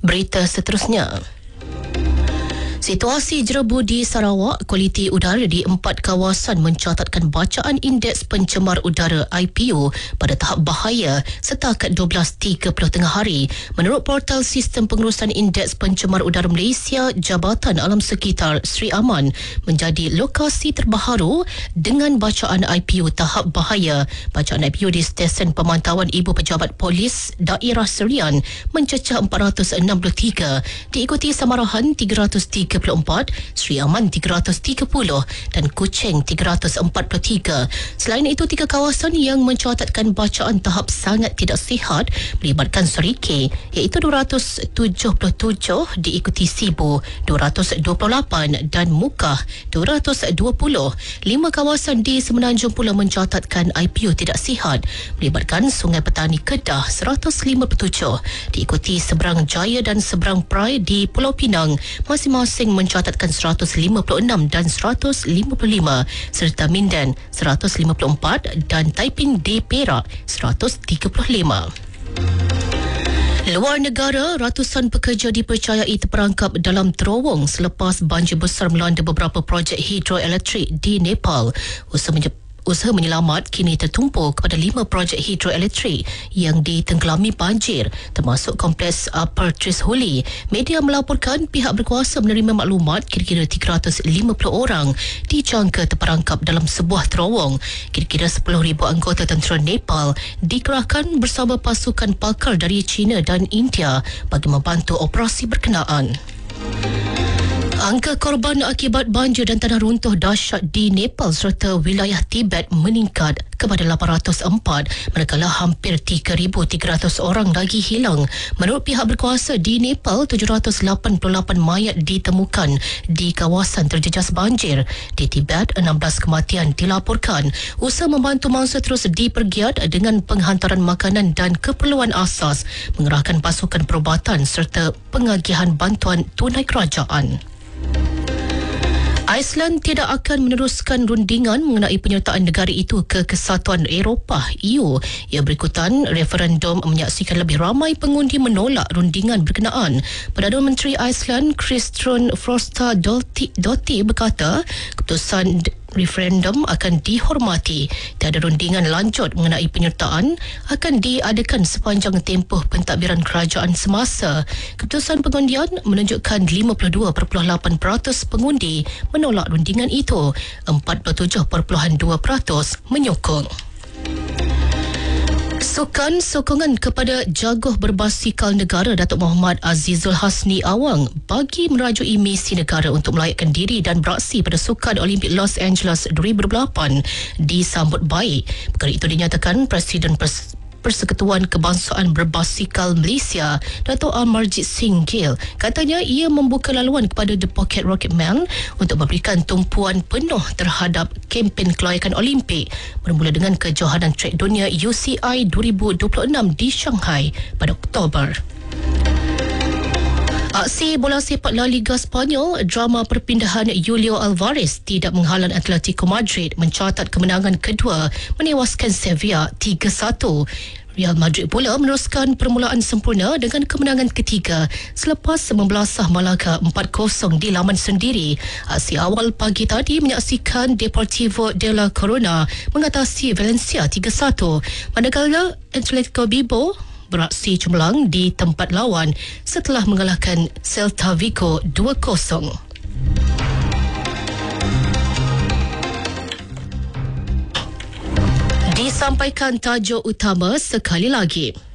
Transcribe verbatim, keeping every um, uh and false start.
Berita seterusnya. Situasi jerebu di Sarawak, kualiti udara di empat kawasan mencatatkan bacaan indeks pencemar udara I P U pada tahap bahaya setakat dua belas tiga puluh tengah hari. Menurut portal Sistem Pengurusan Indeks Pencemar Udara Malaysia, Jabatan Alam Sekitar Sri Aman menjadi lokasi terbaharu dengan bacaan I P U tahap bahaya. Bacaan I P U di Stesen Pemantauan Ibu Pejabat Polis Daerah Serian mencecah empat ratus enam puluh tiga, diikuti Samarahan tiga ratus tiga puluh empat, Sri Aman tiga ratus tiga puluh dan Kuching tiga ratus empat puluh tiga. Selain itu, tiga kawasan yang mencatatkan bacaan tahap sangat tidak sihat melibatkan Serikeh iaitu dua ratus tujuh puluh tujuh, diikuti Sibu dua ratus dua puluh lapan dan Mukah dua ratus dua puluh. Lima kawasan di Semenanjung pula mencatatkan I P U tidak sihat melibatkan Sungai Petani Kedah seratus lima puluh tujuh, diikuti Seberang Jaya dan Seberang Perai di Pulau Pinang masing-masing mencatatkan seratus lima puluh enam dan seratus lima puluh lima, serta Mindan seratus lima puluh empat dan Taiping di Perak seratus tiga puluh lima. Luar negara, ratusan pekerja dipercayai terperangkap dalam terowong selepas banjir besar melanda beberapa projek hidroelektrik di Nepal. Usaha menye- Usaha menyelamat kini tertumpu kepada lima projek hidroelektrik yang ditenggelami banjir, termasuk kompleks Upper Trisholli. Media melaporkan pihak berkuasa menerima maklumat kira-kira tiga ratus lima puluh orang dijangka terperangkap dalam sebuah terowong. Kira-kira sepuluh ribu anggota tentera Nepal dikerahkan bersama pasukan pakar dari China dan India bagi membantu operasi berkenaan. Angka korban akibat banjir dan tanah runtuh dahsyat di Nepal serta wilayah Tibet meningkat kepada lapan ratus empat, manakala hampir tiga ribu tiga ratus orang lagi hilang. Menurut pihak berkuasa di Nepal, tujuh ratus lapan puluh lapan mayat ditemukan di kawasan terjejas banjir. Di Tibet, enam belas kematian dilaporkan. Usaha membantu mangsa terus dipergiat dengan penghantaran makanan dan keperluan asas, mengerahkan pasukan perubatan serta pengagihan bantuan tunai kerajaan. Iceland tidak akan meneruskan rundingan mengenai penyertaan negara itu ke Kesatuan Eropah E U. Ia berikutan referendum menyaksikan lebih ramai pengundi menolak rundingan berkenaan. Perdana Menteri Iceland Kristrún Frostadóttir berkata keputusan referendum akan dihormati. Tiada rundingan lanjut mengenai penyertaan akan diadakan sepanjang tempoh pentadbiran kerajaan semasa. Keputusan pengundian menunjukkan lima puluh dua perpuluhan lapan peratus pengundi menolak rundingan itu, empat puluh tujuh perpuluhan dua peratus menyokong. Sukan sokongan kepada jaguh berbasikal negara Datuk Muhammad Azizul Hasni Awang bagi merajui misi negara untuk melayakkan diri dan beraksi pada Sukan Olimpik Los Angeles dua ribu dua puluh lapan disambut baik. Perkara itu dinyatakan Presiden Pers- Persekutuan Kebangsaan Berbasikal Malaysia, Datuk Amarjit Singh Gill. Katanya ia membuka laluan kepada The Pocket Rocketman untuk memberikan tumpuan penuh terhadap kempen kelayakan Olimpik bermula dengan kejohanan trek dunia U C I dua ribu dua puluh enam di Shanghai pada Oktober. Aksi bola sepak La Liga Spanyol, drama perpindahan Julio Alvarez tidak menghalang Atletico Madrid mencatat kemenangan kedua menewaskan Sevilla tiga satu. Real Madrid pula meneruskan permulaan sempurna dengan kemenangan ketiga selepas membelasah Malaga empat kosong di laman sendiri. Aksi awal pagi tadi menyaksikan Deportivo de la Corona mengatasi Valencia tiga satu, manakala Atletico Bilbao beraksi cemerlang di tempat lawan setelah mengalahkan Celta Vigo dua kosong. Disampaikan tajuk utama sekali lagi.